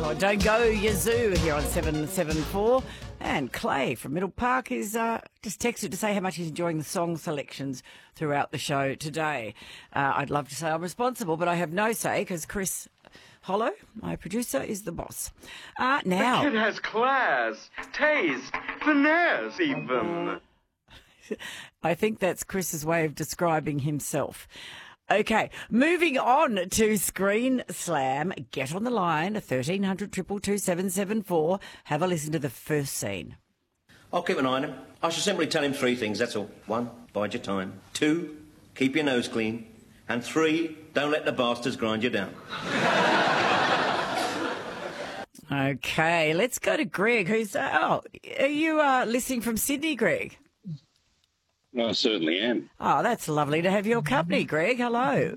Oh, don't go Yazoo here on 774. And Clay from Middle Park is just texted to say how much he's enjoying the song selections throughout the show today. I'd love to say I'm responsible, but I have no say because Chris Hollow, my producer, is the boss. Now, The kid has class, taste, finesse even. I think that's Chris's way of describing himself. Okay, moving on to Screen Slam. Get on the line, 1300 222 774. Have a listen to the first scene. I'll keep an eye on him. I shall simply tell him three things, that's all. 1, bide your time. 2, keep your nose clean. And 3, don't let the bastards grind you down. Okay, let's go to Greg, who's... are you listening from Sydney, Greg? I certainly am. Oh, that's lovely to have your company, Greg. Hello.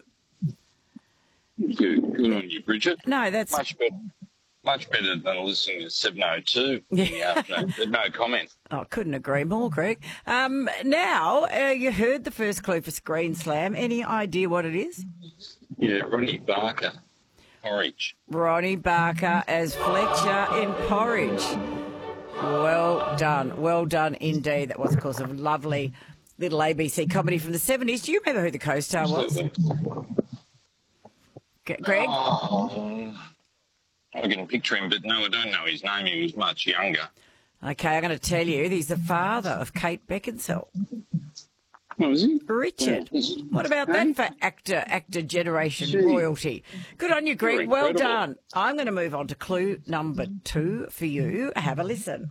Good on you, Bridget. No, that's... Much better than listening to 702 in the afternoon. No comment. Oh, couldn't agree more, Greg. Now, you heard the first clue for Screen Slam. Any idea what it is? Yeah, Ronnie Barker, Porridge. Ronnie Barker as Fletcher in Porridge. Well done indeed. That was, of course, a lovely little ABC comedy from the 70s. Do you remember who the co-star was? Greg? Oh, I can picture him, but no, I don't know his name. He was much younger. Okay, I'm going to tell you, he's the father of Kate Beckinsale. What was he? Richard. What about that for actor generation royalty? Good on you, Greg. Well done. I'm going to move on to clue number 2 for you. Have a listen.